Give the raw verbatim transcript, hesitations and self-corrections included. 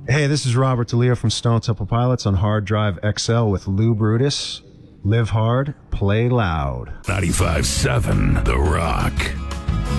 Hey, this is Robert DeLeo from Stone Temple Pilots on Hard Drive X L with Lou Brutus. Live hard, play loud. ninety-five seven The Rock.